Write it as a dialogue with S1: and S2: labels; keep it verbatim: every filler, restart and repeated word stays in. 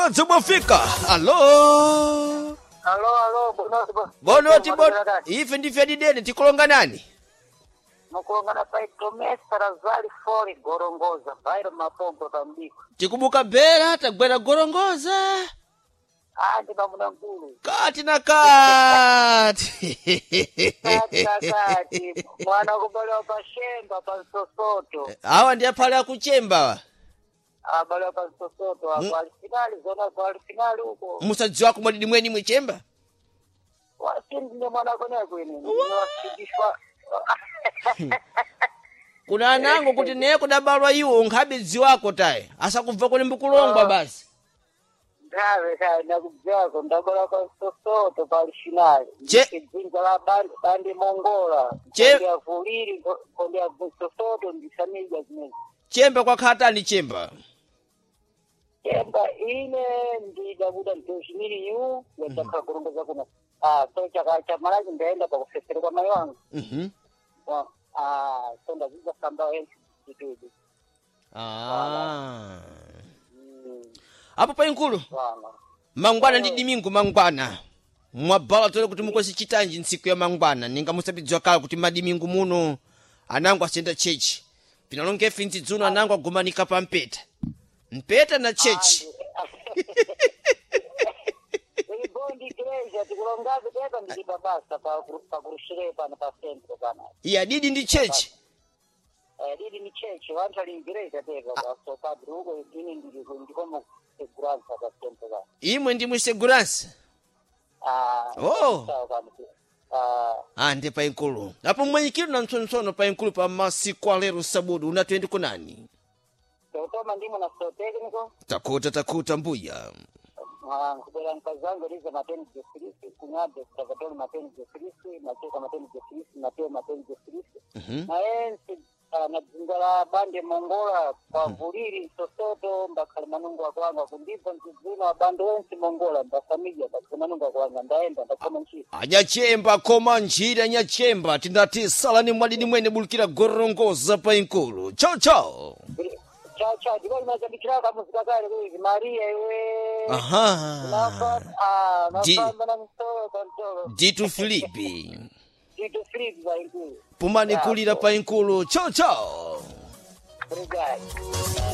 S1: Zumafika. Allo.
S2: Allo allo bonoti bo.
S1: Bonoti bon. Ife ndife didene tikolonga nani?
S2: Mukolonga na pai promesa razali fori gorongoza bairo mapombo tambiko.
S1: Tikubuka bera tagwera gorongoza.
S2: Andi bamuna nkulu.
S1: Kati na kati.
S2: Kati na kati. Mwana kubalewa pa shemba pa sosoto.
S1: Hawa ndiye pale ya kuchemba.
S2: Abalewa pa sosoto. Kwa alifinali zona kwa alifinali huko.
S1: Musaji wako mwadidi mweni mwichemba?
S2: Wasindi ni mwana kone kwenye. Wasidishwa.
S1: Kuna anangu kuti neye kudabalwa iwo nkhabedzi wako tayi. Asa kubva kwenye mbukulongwa basi.
S2: Ndawe kaya nakubzako ndakola kwa sosoto pa alifinali.
S1: Che.
S2: Jinja la bandi, bandi mongola.
S1: Che.
S2: Kondi ya fuliri, kondi ya sosoto, ndisamija zimezi.
S1: Chemba kwa khatani chemba.
S2: Chemba ine ndidabuda mtoshimiri yu yataka kurungoza kuna ah so chaka cha maraji ndaenda kwa kufesere kwa mayo wangu.
S1: Mhm.
S2: Wa ah so ndaziza samba ensi kitudu.
S1: Ah.
S2: Mm.
S1: Apo pa inkulu.
S2: Wana.
S1: Mangwana ndi dimingu mangwana. Mwabala tole kuti mukosi chitanji nsiku ya mangwana. Ninga musabidzwa kala kuti madimingu muno anangu asenda chechi. Pinalonge finti dzuno anangu agumanika pa mpeta. Mpeta na chechi.
S2: Ni bondi kreja tikulongaze teta ndikibabasa pa pa kurushire pa na pa centro bana.
S1: Iya didi ndi chechi.
S2: Eh didi ni chechi wanta lingereja teta kwa so padri huko ini ndiko ndikomo seguranza pa centro bana.
S1: Imwe ndi mwiseguransi.
S2: Ah.
S1: Oh.
S2: Ah.
S1: Ah ndi pa inkulu. Apo mwenyikiro na msonsono pa inkulu pa masiku alero sabudu unatwendi kunani?
S2: Totoma ndimo na so technical.
S1: Takuta takuta mbuya.
S2: Ah, kubera nkazangu liza mateni jefrisi, kunyade kutagatoni mateni jefrisi, nacheka mateni jefrisi, nateo mateni jefrisi.
S1: Mhm.
S2: Na ensi na jingala bande mongola kwa vuliri sosoto mbakali manungu wa kwanga kundiza mtizina wa bande ensi mongola mbasamija mbakali manungu wa kwanga ndaenda mbakama nchi.
S1: Anyachemba koma njira anyachemba tindati sala ni mwadini mwene bulkira gorongoza pa inkulu. Chao chao.
S2: Chao chao diwa inazabikira kama muzikakari hivi Maria iwe.
S1: Aha.
S2: Nafa ah
S1: Di-
S2: nafa na msoro kontoro.
S1: Ditu Filipi.
S2: Ditu Filipi za inkulu.
S1: Pumani kulira pa inkulu. Chao chao.
S2: Obrigado.